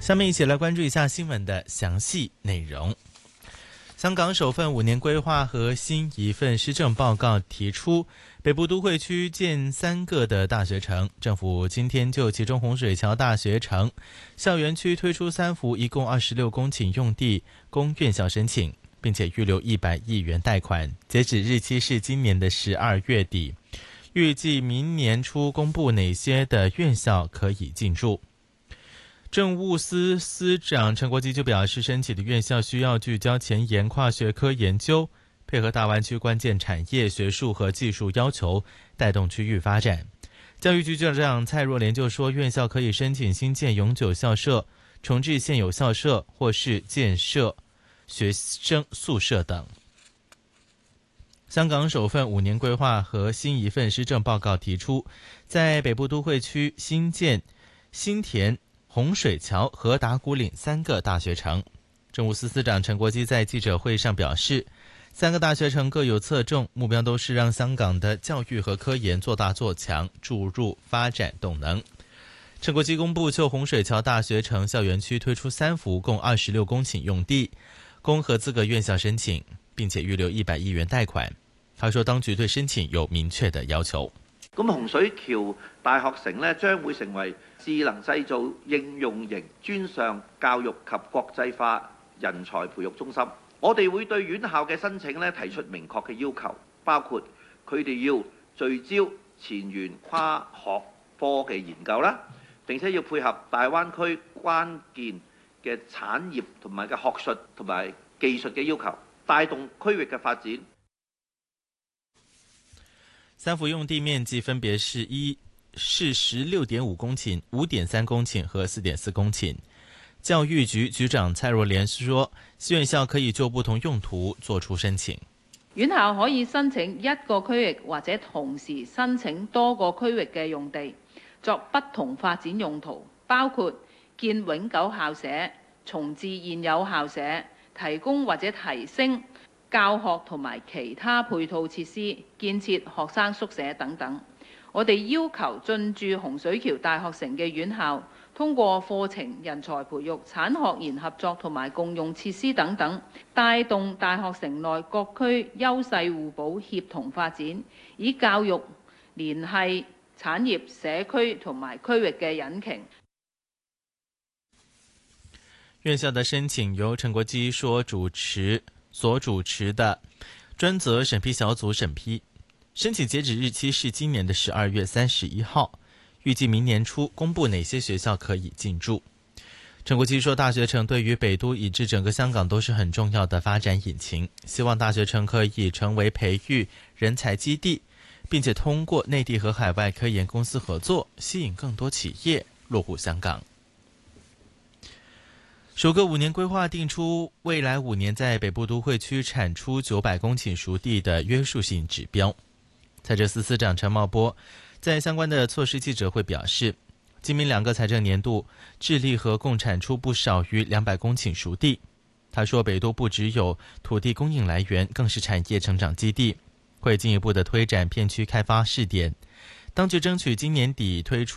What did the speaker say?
下面一起来关注一下新闻的详细内容。香港首份5年规划和新一份施政报告提出，北部都会区建3个的大学城，政府今天就其中洪水桥大学城校园区推出3幅一共26公顷用地供院校申请，并且预留100亿元贷款，截止日期是今年的12月底，预计明年初公布哪些的院校可以进驻。政务司司长陈国基就表示，申请的院校需要聚焦前沿跨学科研究，配合大湾区关键产业、学术和技术要求，带动区域发展。教育局局长蔡若莲就说，院校可以申请新建永久校舍、重置现有校舍，或是建设学生宿舍等。香港首份5年规划和新一份施政报告提出，在北部都会区新建新田、洪水桥和打鼓岭3个大学城。政务司司长陈国基在记者会上表示，3个大学城各有侧重，目标都是让香港的教育和科研做大做强，注入发展动能。陈国基公布就洪水桥大学城校园区推出3幅共26公顷用地，供合资格院校申请，并且预留100亿元贷款。他说，当局对申請有明確的要求。 咁洪水橋大學城呢，將會成為智能製造應用型專上教育及國際化人才培育中心。我哋會對院校嘅申請呢提出明確嘅要求，包括佢哋要聚焦前沿跨學科嘅研究啦，並且要配合大灣區關鍵嘅產業同埋嘅學術同埋技術嘅要求，帶動區域嘅發展。 3幅用地面积分別是16.5公頃、5.3公頃和4.4公頃。教育局局長蔡若蓮說，院校可以就不同用途作出申請。 院校可以申請一個區域或者同時申請多個區域嘅用地，作不同發展用途，包括建永久校舍、重置現有校舍、提供或者提升教學同埋其他配套設施，建設學生宿舍等等。我哋要求進駐洪水橋大學城嘅院校，通過課程、人才培育、產學研合作同埋共用設施等等，帶動大學城內各區優勢互補、協同發展，以教育聯繫產業、社區同埋區域嘅引擎。 院校的申請由陳國基所主持的專責審批小組審批，申請截止日期是今年的12月31號，預計明年初公布哪些學校可以進駐。陳國基說，大學城對於北都以至整個香港都是很重要的發展引擎，希望大學城可以成為培育人才基地，並且通過內地和海外科研公司合作，吸引更多企業落戶香港。首個5年規劃定出未來5年在北部都會區產出900公頃熟地的約束性指標。財政司司長陳茂波在相關的措施記者會表示，今明2個財政年度致力和共產出不少於200公頃熟地。他說，北都不只有土地供應來源，更是產業成長基地，會進一步的推展片區開發試點。當局爭取今年底推出